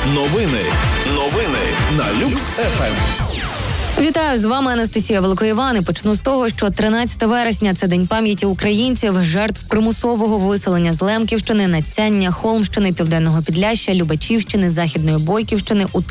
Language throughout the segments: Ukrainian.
Новини на Люкс ФМ. Вітаю, з вами Анастасія Великоїван. І почну з того, що 13 вересня – це День пам'яті українців, жертв примусового виселення з Лемківщини, Надсяння, Холмщини, Південного Підляшшя, Любачівщини, Західної Бойківщини у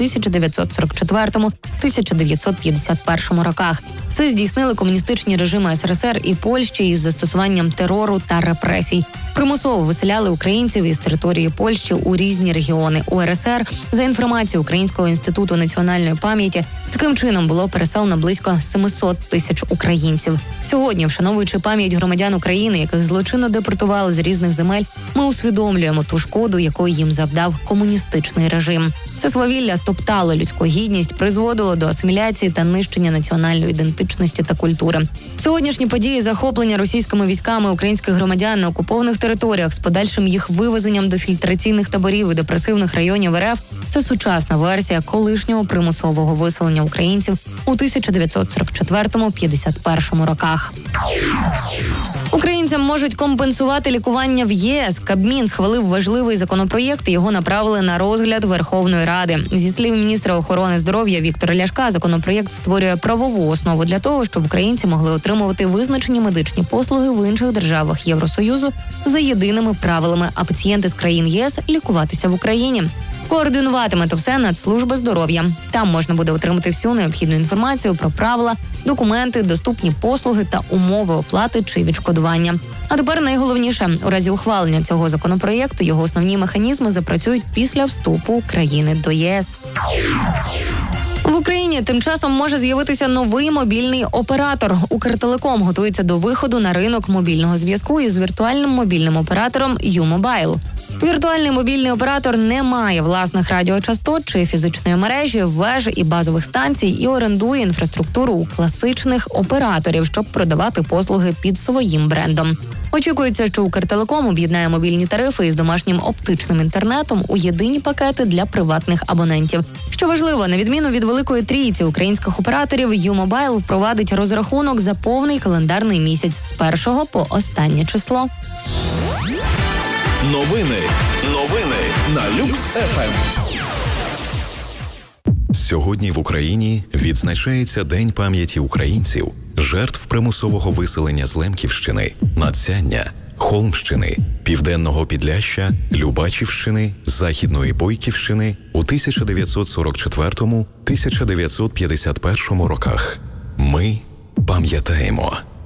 1944-1951 роках. Це здійснили комуністичні режими СРСР і Польщі із застосуванням терору та репресій. Примусово виселяли українців із території Польщі у різні регіони УРСР. За інформацією Українського інституту національної пам'яті, таким чином було переселено близько 700 тисяч українців. Сьогодні, вшановуючи пам'ять громадян України, яких злочинно депортували з різних земель, ми усвідомлюємо ту шкоду, яку їм завдав комуністичний режим. Це свавілля топтало людську гідність, призводило до асиміляції та нищення національної ідентичності та культури. Сьогоднішні події захоплення російськими військами українських громадян на окупованих територіях з подальшим їх вивезенням до фільтраційних таборів і депресивних районів РФ – це сучасна версія колишнього примусового виселення українців у 1944-51 роках. Українцям можуть компенсувати лікування в ЄС. Кабмін схвалив важливий законопроєкт і його направили на розгляд Верховної Ради. Зі слів міністра охорони здоров'я Віктора Ляшка, законопроєкт створює правову основу для того, щоб українці могли отримувати визначені медичні послуги в інших державах Євросоюзу за єдиними правилами, а пацієнти з країн ЄС – лікуватися в Україні. Координуватиме то все Нацслужба здоров'я. Там можна буде отримати всю необхідну інформацію про правила, документи, доступні послуги та умови оплати чи відшкодування. А тепер найголовніше – у разі ухвалення цього законопроєкту його основні механізми запрацюють після вступу України до ЄС. В Україні тим часом може з'явитися новий мобільний оператор. Укртелеком готується до виходу на ринок мобільного зв'язку із віртуальним мобільним оператором U-Mobile. Віртуальний мобільний оператор не має власних радіочастот чи фізичної мережі, веж і базових станцій і орендує інфраструктуру у класичних операторів, щоб продавати послуги під своїм брендом. Очікується, що Укртелеком об'єднає мобільні тарифи із домашнім оптичним інтернетом у єдині пакети для приватних абонентів. Що важливо, на відміну від Великої Трійці українських операторів, U-Mobile впровадить розрахунок за повний календарний місяць з 1 по останнє число. Новини на Люкс ФМ. Сьогодні в Україні відзначається День пам'яті українців, жертв примусового виселення з Лемківщини, Надсяння, Холмщини, Південного Підляшшя, Любачівщини, Західної Бойківщини у 1944-1951 роках. Ми пам'ятаємо.